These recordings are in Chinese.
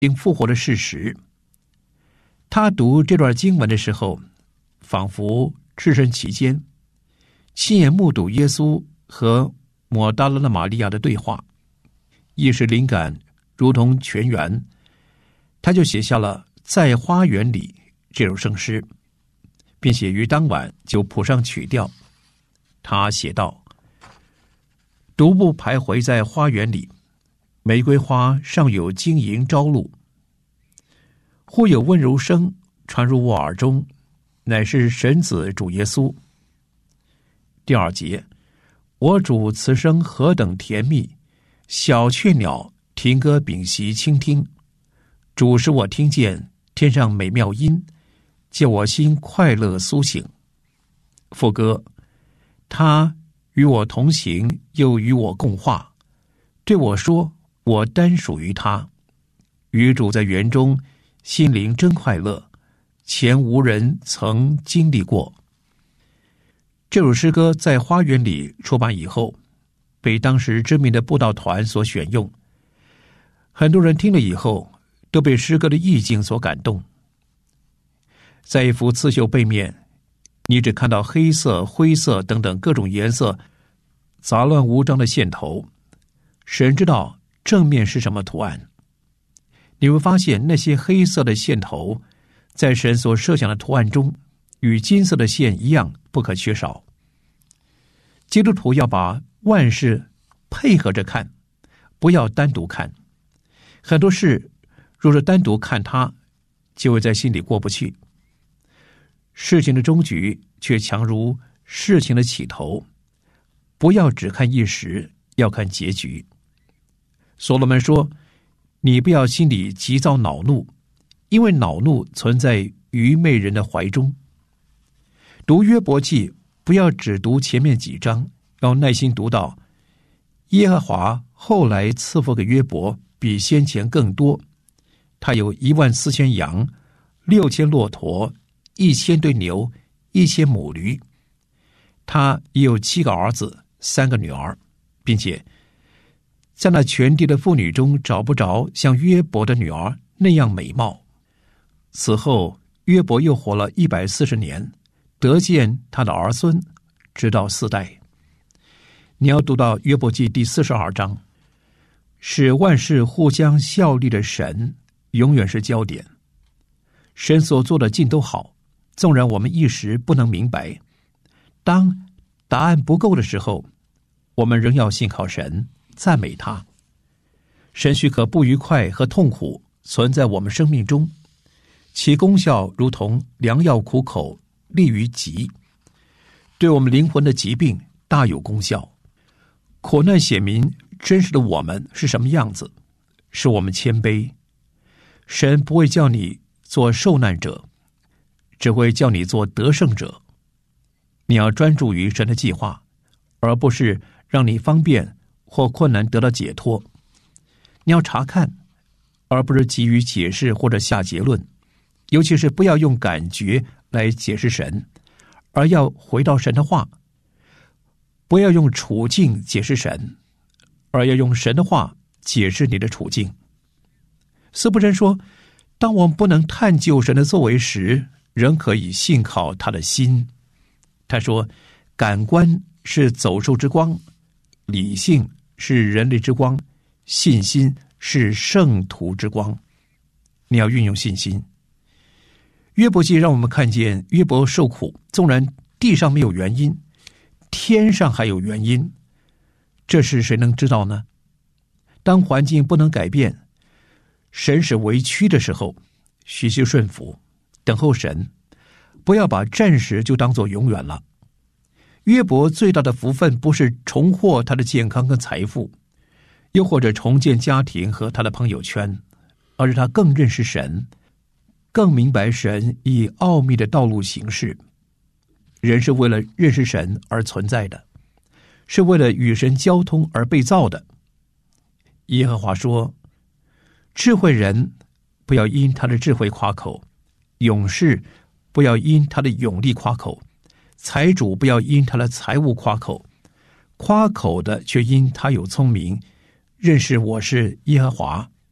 并复活的事实。他读这段经文的时候，仿佛置身其间，亲眼目睹耶稣和抹大拉的玛利亚的对话，一时灵感如同泉源，他就写下了《在花园里》这首圣诗，并且于当晚就谱上曲调。他写道：独步徘徊在花园里，玫瑰花尚有晶莹朝露，忽有温柔声传入我耳中，乃是神子主耶稣。第二节，我主此声何等甜蜜，小雀鸟停歌屏息倾听，主使我听见天上美妙音，叫我心快乐苏醒。副歌，他与我同行，又与我共话，对我说我单属于他，与主在园中，心灵真快乐，前无人曾经历过。这首诗歌在花园里出版以后，被当时知名的布道团所选用，很多人听了以后都被诗歌的意境所感动。在一幅刺绣背面，你只看到黑色、灰色等等各种颜色杂乱无章的线头，神知道正面是什么图案。你会发现那些黑色的线头在神所设想的图案中与金色的线一样不可缺少。基督徒要把万事配合着看，不要单独看。很多事若是单独看它，就会在心里过不去。事情的终局却强如事情的起头，不要只看一时，要看结局。所罗门说，你不要心里急躁恼怒，因为恼怒存在愚昧人的怀中。读约伯记，不要只读前面几章，要耐心读到耶和华后来赐福给约伯比先前更多，他有14000羊，6000骆驼，1000对牛，1000母驴。他也有7个儿子，3个女儿，并且在那全地的妇女中找不着像约伯的女儿那样美貌。此后约伯又活了140年，得见他的儿孙，直到4代。你要读到约伯记第42章，使万事互相效力的神永远是焦点。神所做的尽都好，纵然我们一时不能明白，当答案不够的时候，我们仍要信靠神，赞美他。神许可不愉快和痛苦存在我们生命中，其功效如同良药苦口，利于疾，对我们灵魂的疾病大有功效。苦难显明真实的我们是什么样子，使我们谦卑。神不会叫你做受难者，只会叫你做得胜者。你要专注于神的计划，而不是让你方便或困难得到解脱。你要查看，而不是急于解释或者下结论，尤其是不要用感觉来解释神，而要回到神的话。不要用处境解释神，而要用神的话解释你的处境。司布真说，当我们不能探究神的作为时，仍可以信靠他的心。他说，感官是走兽之光，理性是人类之光，信心是圣徒之光。你要运用信心。约伯记让我们看见约伯受苦，纵然地上没有原因，天上还有原因，这是谁能知道呢？当环境不能改变，神使为屈的时候，学习顺服，等候神，不要把暂时就当作永远了。约伯最大的福分不是重获他的健康跟财富，又或者重建家庭和他的朋友圈，而是他更认识神，更明白神以奥秘的道路行事。人是为了认识神而存在的，是为了与神交通而被造的。耶和华说，智慧人不要因他的智慧夸口，勇士不要因他的勇力夸口，财主不要因他的财物夸口，夸口的却因他有聪明，认识我是耶和华，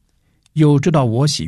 又知道我喜